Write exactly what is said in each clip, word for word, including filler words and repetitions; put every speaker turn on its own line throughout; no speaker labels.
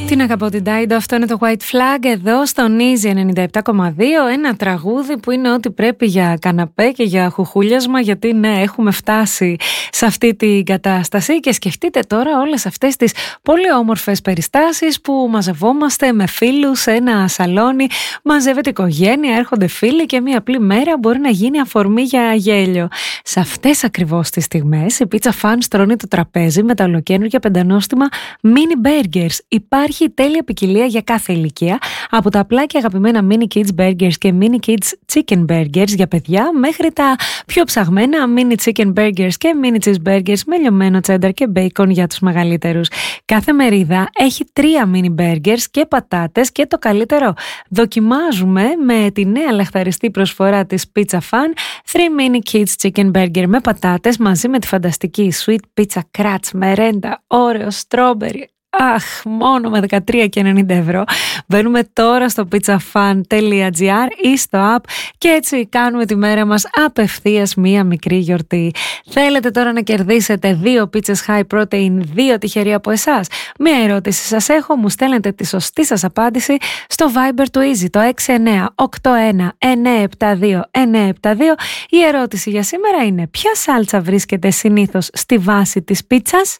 Την αγαπώ την Dido, αυτό είναι το White Flag εδώ στον Easy ενενήντα επτά κόμμα δύο. Ένα τραγούδι που είναι ό,τι πρέπει για καναπέ και για χουχούλιασμα, γιατί ναι, έχουμε φτάσει σε αυτή την κατάσταση. Και σκεφτείτε τώρα όλες αυτές τις πολύ όμορφες περιστάσεις που μαζευόμαστε με φίλους σε ένα σαλόνι, μαζεύεται η οικογένεια, έρχονται φίλοι και μία απλή μέρα μπορεί να γίνει αφορμή για γέλιο. Σε αυτές ακριβώς τις στιγμές η Pizza Fan στρώνει το τραπέζι με τα ολοκαίνουργια πεντανόστιμα mini burgers. Υπάρχει τέλεια ποικιλία για κάθε ηλικία, από τα απλά και αγαπημένα mini kids burgers και mini kids chicken burgers για παιδιά μέχρι τα πιο ψαγμένα mini chicken burgers και mini cheese burgers με λιωμένο cheddar και bacon για τους μεγαλύτερους. Κάθε μερίδα έχει τρία mini burgers και πατάτες και το καλύτερο, δοκιμάζουμε με τη νέα λαχταριστή προσφορά της Pizza Fan three mini kids chicken burger με πατάτες μαζί με τη φανταστική sweet pizza crunch, μερέντα, Oreo, strawberry. Αχ, μόνο με δεκατρία και ενενήντα ευρώ. Μπαίνουμε τώρα στο pizzafan τελεία gr ή στο app και έτσι κάνουμε τη μέρα μας απευθείας μία μικρή γιορτή. Θέλετε τώρα να κερδίσετε δύο pizzas high protein, δύο τυχεροί από εσάς? Μία ερώτηση σας έχω, μου στέλνετε τη σωστή σας απάντηση στο Viber του Easy, το έξι εννιά οκτώ ένα εννιά επτά δύο εννιά επτά δύο. Η ερώτηση για σήμερα είναι: ποια σάλτσα βρίσκεται συνήθως στη βάση της πίτσας?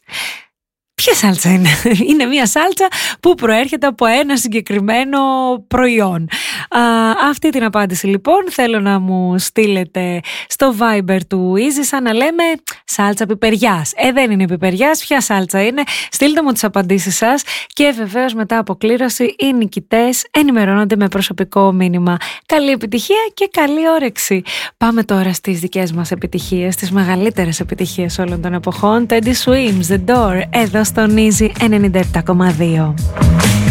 Ποια σάλτσα είναι? Είναι μια σάλτσα που προέρχεται από ένα συγκεκριμένο προϊόν. Α, αυτή την απάντηση λοιπόν θέλω να μου στείλετε στο Viber του Easy, σαν να λέμε σάλτσα πιπεριάς. Ε, δεν είναι πιπεριάς, ποια σάλτσα είναι? Στείλτε μου τις απαντήσεις σας και βεβαίως μετά από κλήρωση οι νικητές ενημερώνονται με προσωπικό μήνυμα. Καλή επιτυχία και καλή όρεξη. Πάμε τώρα στις δικές μας επιτυχίες, τις μεγαλύτερες επιτυχίες όλων των εποχών. Teddy Swims, The Door, εδώ στον Easy ενενήντα επτά κόμμα δύο.